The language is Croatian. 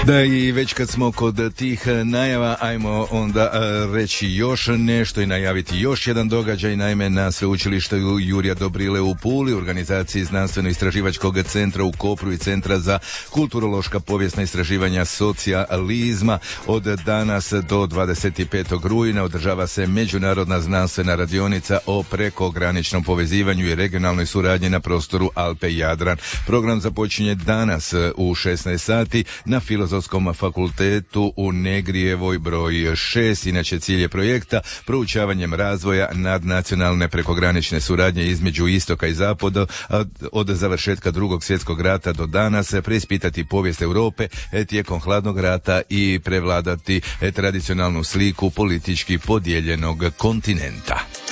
Da, i već kad smo kod tih najava, ajmo onda reći još nešto i najaviti još jedan događaj. Naime, na sveučilištu Jurja Dobrile u Puli, organizaciji Znanstveno-istraživačkog centra u Kopru i Centra za kulturološka povijesna istraživanja socijalizma, od danas do 25. rujna održava se međunarodna znanstvena radionica o prekograničnom povezivanju i regionalnoj suradnji na prostoru Alpe-Jadran. Program započinje danas u 16 sati na Filozofskom fakultetu u Negrijevoj broj 6. Inače, cilj je projekta proučavanjem razvoja nadnacionalne prekogranične suradnje između istoka i zapada od završetka Drugog svjetskog rata do danas, preispitati povijest Europe tijekom hladnog rata i prevladati tradicionalnu sliku politički podijeljenog kontinenta.